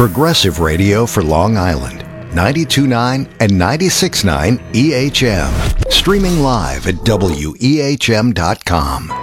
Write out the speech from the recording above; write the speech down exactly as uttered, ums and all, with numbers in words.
Progressive radio for Long Island. ninety-two point nine and ninety-six point nine E H M. Streaming live at W E H M dot com.